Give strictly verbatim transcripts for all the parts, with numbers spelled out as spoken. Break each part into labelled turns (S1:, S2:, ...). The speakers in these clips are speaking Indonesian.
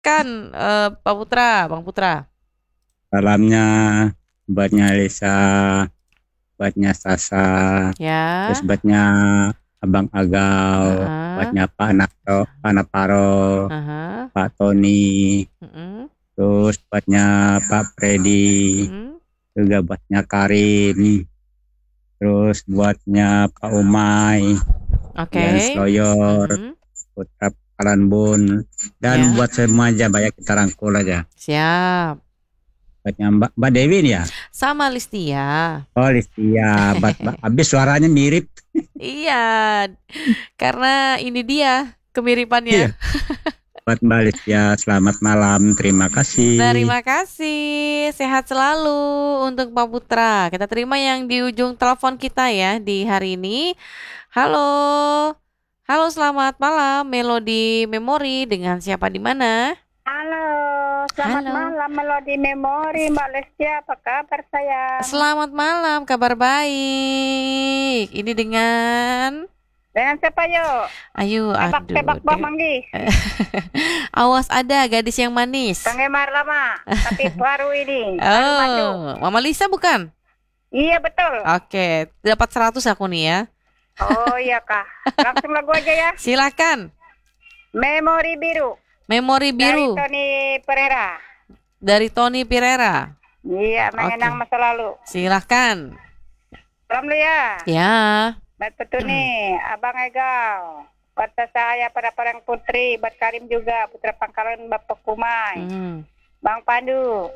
S1: Silakan, eh, Pak Putra, Bang Putra.
S2: Salamnya buatnya Lisa, buatnya Sasa, terus
S1: Ya.
S2: buatnya Abang Agal,
S1: Aha.
S2: buatnya Pak Nato, Pak Naparo,
S1: Aha.
S2: Pak Tony,
S1: Mm-mm.
S2: terus buatnya Pak Freddy,
S1: Mm-mm.
S2: juga buatnya Karim, terus buatnya Pak Umay, Jens
S1: Oke.
S2: Loyor,
S1: Mm-mm.
S2: Putra Kalanbun, dan
S1: Ya.
S2: buat semua aja banyak kita rangkul aja.
S1: Siap.
S2: Buatnya Mbak, Mbak Dewi nih ya.
S1: Sama Listia.
S2: Oh, Listia, Mbak, Mbak, habis suaranya mirip.
S1: Iya, karena ini dia kemiripannya.
S2: Iya. Buat Mbak Listia, selamat malam, terima kasih.
S1: Terima kasih. Sehat selalu untuk Pak Putra. Kita terima yang di ujung telepon kita ya di hari ini. Halo. Halo, selamat malam. Melodi Memori dengan siapa di mana?
S3: Halo, selamat
S1: Halo.
S3: malam Melodi Memori, Mbak Lesti, apa kabar sayang?
S1: Selamat malam, kabar baik. Ini dengan
S3: Dengan siapa yuk?
S1: Ayo,
S3: Tebak-tebak
S1: aduh.
S3: Bang
S1: deng-
S3: Manggi.
S1: Awas ada gadis yang manis.
S3: Penggemar lama, tapi baru ini, baru maju.
S1: Oh, Mama Lisa bukan?
S3: Iya betul.
S1: Oke, dapat seratus aku nih ya.
S3: Oh iya kah. Langsung lagu aja ya.
S1: Silakan.
S3: Memori biru
S1: Memori
S3: dari
S1: biru
S3: Tony Pereira.
S1: dari Tony Pereira.
S3: Iya, mengenang
S1: Oke.
S3: masa lalu.
S1: Silakan.
S3: Salam lu ya.
S1: Ya.
S3: Buat Petu nih, Abang Egal. Buat saya pada Parang Putri, buat Karim juga, Putra Pangkalan Bapak Kumai.
S1: Hmm.
S3: Bang Pandu,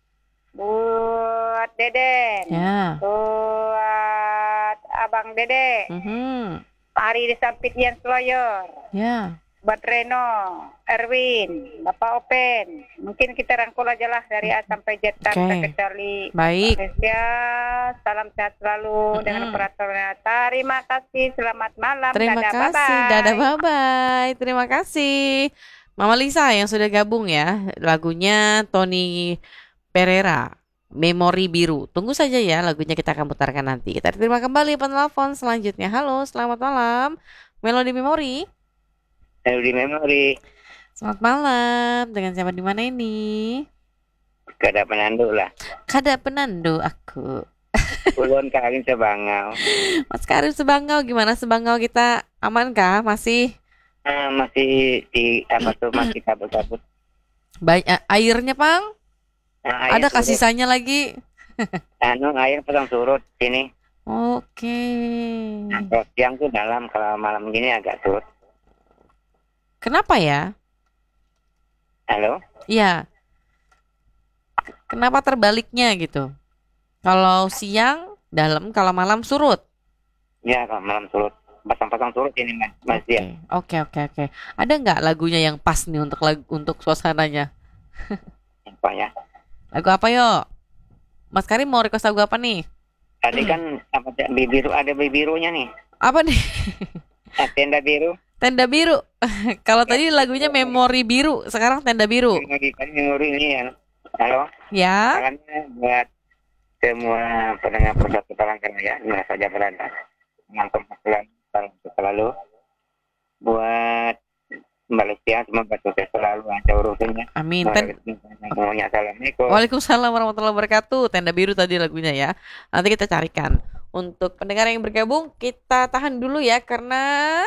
S3: buat Deden,
S1: Ya.
S3: buat Abang Dede,
S1: Mhm.
S3: Ari di Sampit Jens Loyor,
S1: Ya.
S3: buat Reno, Erwin, Bapak Open. Mungkin kita rangkul aja lah dari A sampai Z tanpa
S1: Oke.
S3: kecuali.
S1: Baik.
S3: Indonesia, salam sehat selalu dengan
S1: Mm-mm.
S3: peraturan. Terima kasih, selamat malam.
S1: Terima
S3: Dadah,
S1: kasih.
S3: bye-bye.
S1: Dadah, bye-bye. Terima kasih. Mama Lisa yang sudah gabung ya. Lagunya Tony Pereira, Memori Biru. Tunggu saja ya lagunya kita akan putarkan nanti. Kita terima kembali penelpon selanjutnya. Halo, selamat malam. Melodi Memori.
S4: Melodi Memori,
S1: Selamat malam. Dengan siapa di mana ini?
S4: kada penandu lah.
S1: Kada penando aku.
S4: Ulun Karin Sebangau.
S1: Mas Karim Sebangau, gimana Sebangau kita? Amankah? Masih
S4: Ah, masih di apa tuh masih kabut-kabut.
S1: banyak airnya, Pang?
S4: Nah, air
S1: Ada kah
S4: surut.
S1: sisanya lagi?
S4: Anu air pasang surut sini.
S1: Oke.
S4: Nah, kalau siang tuh dalam, kalau malam gini agak surut.
S1: Kenapa ya?
S4: Halo?
S1: Iya. Kenapa terbaliknya gitu? Kalau siang dalam, kalau malam surut.
S4: Ya, kalau malam surut. Pasang-pasang surut ini Mas, Mas
S1: Oke,
S4: dia.
S1: oke, oke, oke. Ada nggak lagunya yang pas nih untuk lagu untuk suasananya?
S4: Apa ya?
S1: Lagu apa yo? Mas Karim mau request lagu apa nih?
S4: Tadi kan apa sih, biru ada birunya nih.
S1: Apa nih?
S4: Ah, tenda biru.
S1: Tenda biru. Kalau tadi lagunya Memori Biru, sekarang Tenda Biru.
S4: Memori kan memori ini ya. Halo?
S1: Ya.
S4: Salamnya buat semua pendengar Persatu Palangkaraya di mana saja berada. Menonton selalu, salam selalu. Buat Mbak Lestia, semoga sukses selalu lancar urusannya.
S1: Amin. Ten-
S4: Semuanya assalamualaikum.
S1: Waalaikumsalam warahmatullahi wabarakatuh. Tenda Biru tadi lagunya ya. Nanti kita carikan. Untuk pendengar yang bergabung, kita tahan dulu ya karena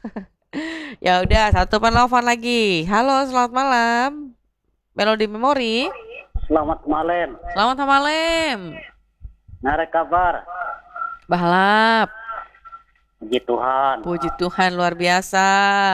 S1: ya udah satu penelpon lagi. Halo, selamat malam. Melodi Memori.
S5: Selamat malam.
S1: Selamat malam.
S5: Nare kabar.
S1: Bahlap.
S5: Puji Tuhan.
S1: Puji Tuhan luar biasa.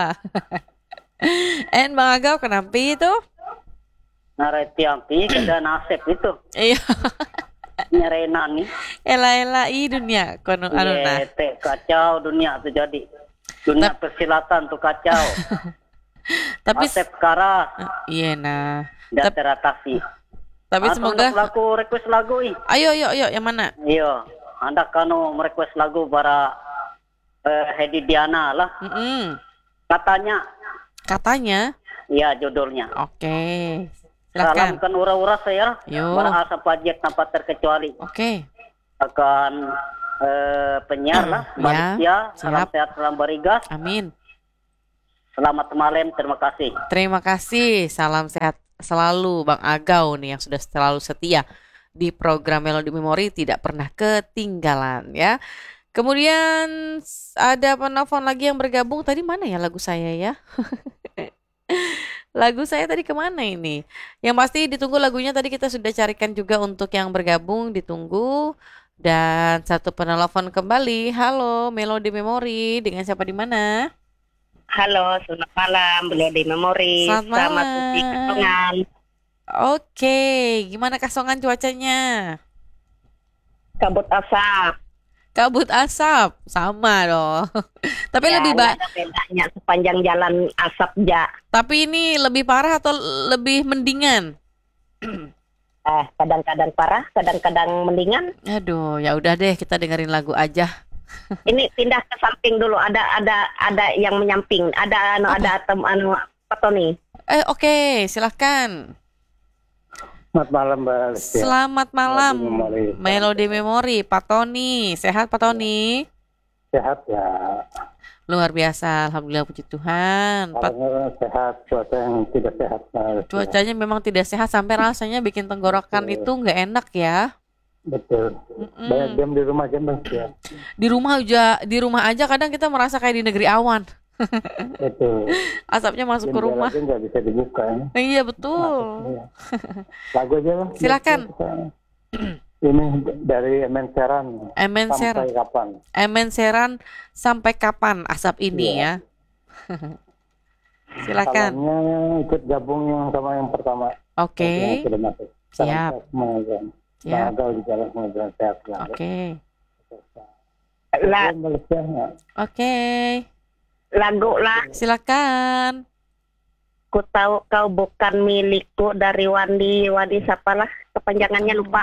S1: En Bang Agau kenapa itu?
S5: Nare tiampi kada nasib itu.
S1: Iya.
S5: Nyerena nih.
S1: Ela-ela i dunia kono anu nah.
S5: Yete, kacau dunia tuh jadi. Dunia persilatan tuh kacau.
S1: Tapi
S5: Nasib kara.
S1: iya nah.
S5: Dan
S1: Tap-
S5: teratasi.
S1: Tapi
S5: Ah,
S1: semoga
S5: untuk lagu request lagu ih.
S1: ayo ayo ayo yang mana?
S5: Iya. Anda kanu request lagu para eh, Hedi Diana lah.
S1: Mm-mm.
S5: Katanya.
S1: Katanya.
S5: Iya judulnya.
S1: Oke.
S5: Salam
S1: Silakan.
S5: kan ura-ura saya.
S1: Yo.
S5: Berasa pajak tanpa terkecuali.
S1: Oke.
S5: Akan eh, penyiar lah. Mbak
S1: Ya,
S5: Listia. Salam
S1: siap.
S5: sehat, salam berigas.
S1: Amin.
S5: Selamat malam, terima kasih.
S1: Terima kasih. Salam sehat selalu Bang Agau nih yang sudah selalu setia di program Melodi Memori, tidak pernah ketinggalan ya. Kemudian s- ada penelpon lagi yang bergabung. Tadi mana ya lagu saya ya? Lagu saya tadi kemana ini? Yang pasti ditunggu lagunya tadi kita sudah carikan juga untuk yang bergabung, ditunggu. Dan satu penelpon kembali. Halo, Melodi Memori, dengan siapa di mana?
S3: Halo, selamat malam, beliau di memori.
S1: Selamat
S3: Sama Susi
S1: malam.
S3: Kasongan.
S1: Oke, gimana Kasongan cuacanya?
S3: Kabut asap.
S1: Kabut asap, sama dong. Tapi
S3: Ya,
S1: lebih
S3: nggak
S1: ba-
S3: ada bedanya sepanjang jalan asap ja.
S1: tapi ini lebih parah atau lebih mendingan?
S3: Eh, kadang-kadang parah, kadang-kadang mendingan.
S1: Aduh, ya udah deh kita dengerin lagu aja.
S3: Ini pindah ke samping dulu. Ada ada ada yang menyamping. Ada anu ada tem anu apa Tony?
S1: Eh, oke, silahkan.
S2: Selamat malam Mbak Lestia.
S1: Selamat malam,
S2: Melodi Memori.
S1: Melodi Memori, Pak Tony. Sehat Pak Tony?
S2: Sehat ya.
S1: Luar biasa, alhamdulillah puji Tuhan. Pak,
S2: Kalau sehat, cuaca yang tidak sehat Mbak Lestia.
S1: cuacanya memang tidak sehat sampai rasanya bikin tenggorokan
S2: Betul.
S1: itu nggak enak ya.
S2: Betul.
S1: Mm-mm.
S2: Banyak diam di rumah aja Mbak Lestia.
S1: Di rumah aja, di rumah aja kadang kita merasa kayak di negeri awan.
S2: Betul.
S1: Asapnya masuk ke
S2: Jendela
S1: rumah.
S2: aja nggak bisa dibuka ya.
S1: Iya betul.
S2: Iya. Lagu aja lah.
S1: Silakan.
S2: Ini dari Emen Seran.
S1: Emen Seran,
S2: Sampai kapan?
S1: Emen Seran sampai kapan asap ini
S2: Iya.
S1: ya? Silakan.
S2: Salamnya ikut gabung yang sama yang pertama.
S1: Oke.
S2: Yang sudah masuk.
S1: Siap.
S2: Salam sehat semua, kan.
S1: Siap.
S2: Semoga di jalan semoga sehat selalu.
S1: Oke.
S3: La,
S2: Mbak Lestia, ya.
S1: Oke.
S3: lagu lah.
S1: Silakan.
S3: Ku tahu kau bukan milikku dari Wandi Wandi siapalah kepanjangannya lupa.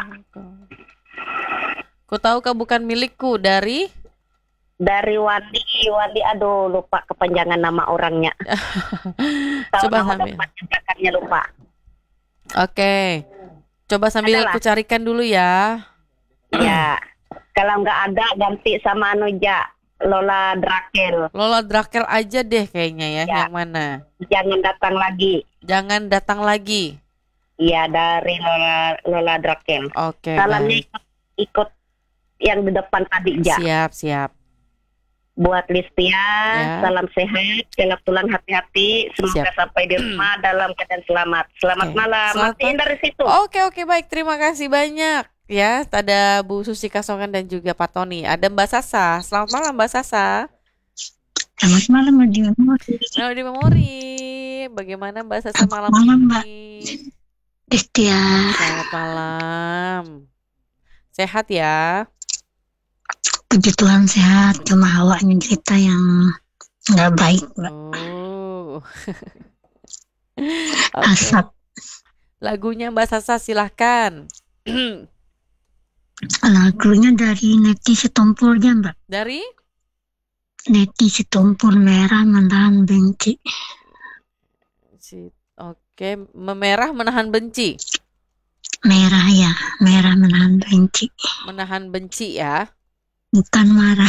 S1: Ku tahu kau bukan milikku dari
S3: Dari Wandi Wandi aduh lupa kepanjangan nama orangnya. Tahu
S1: Coba
S3: nama
S1: sambil.
S3: depannya belakangnya lupa.
S1: Oke. Coba sambil
S3: Adalah.
S1: aku carikan dulu ya.
S3: Ya. Kalau nggak ada ganti sama anu ja Lola Drakel.
S1: Lola Drakel aja deh kayaknya ya.
S3: Ya.
S1: Yang mana?
S3: Jangan datang lagi.
S1: Jangan datang lagi.
S3: Iya dari Lola Lola Drakel.
S1: Oke.
S3: Salamnya
S1: baik.
S3: ikut, ikut yang di depan tadi ja.
S1: Siap, siap.
S3: Buat Listia,
S1: Ya.
S3: salam sehat, jaga pulang hati-hati, semoga
S1: Siap.
S3: sampai di rumah dalam keadaan selamat. Selamat
S1: Oke.
S3: malam.
S1: Selamat
S3: Matiin
S1: ma-
S3: dari situ.
S1: Oke, oke, baik. Terima kasih banyak. Ya, ada Bu Susi Kasongan dan juga Pak Tony. Ada Mbak Sasa. Selamat malam Mbak Sasa.
S6: Selamat malam, Mbak Memori.
S1: Nah, di memori. Bagaimana Mbak Sasa malam
S6: Malam, Mbak.
S1: ini?
S6: Destia,
S1: Selamat malam. Sehat ya?
S6: puji Tuhan sehat. Cuma awaknya cerita yang nggak baik, Mbak.
S1: Oh. Oke.
S6: Asap.
S1: Lagunya Mbak Sasa silahkan.
S6: Lagunya dari Neti Setompulnya, Mbak.
S1: Dari
S6: Neti Setompul, merah menahan benci.
S1: si Oke, memerah menahan benci.
S6: Merah ya, merah menahan benci.
S1: Menahan benci ya.
S6: Bukan marah.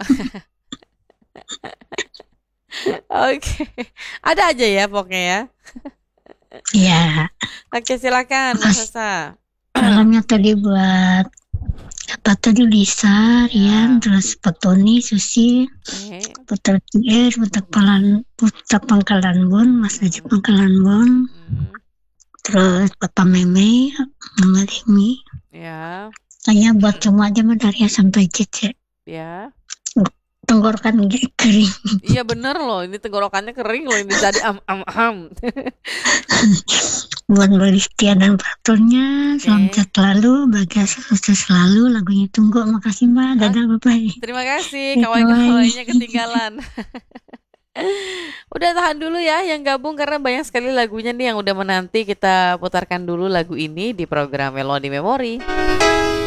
S1: Oke. Ada aja ya pokoknya ya.
S6: Ya,
S1: Oke, silakan Mbak Sasa.
S6: salamnya tadi buat apa tadi Lisa, Rian, terus Pak Tony, Susi,
S1: Oke.
S6: Putra Tier, Putra Pangkalan, Putra Pangkalan Bun, Mas Haji Pangkalan Bun,
S1: Hmm,
S6: terus Bapak Meme, Mama Demi.
S1: ya,
S6: Hanya buat semua aja Mbak, dari A sampai Z ya.
S1: ya.
S6: Tenggorokan gak kering.
S1: Iya bener loh, ini tenggorokannya kering loh, ini jadi am am am.
S6: Buat Mbak Listia dan Paturnya, salam
S1: Oke.
S6: sehat selalu, bahagia sukses selalu. Lagunya tunggu, makasih Mbak. Dadah, bye-bye.
S1: Terima kasih,
S6: Bye-bye.
S1: kawan-kawannya ketinggalan. Udah tahan dulu ya yang gabung karena banyak sekali lagunya nih yang udah menanti. Kita putarkan dulu lagu ini di program Melodi Memori.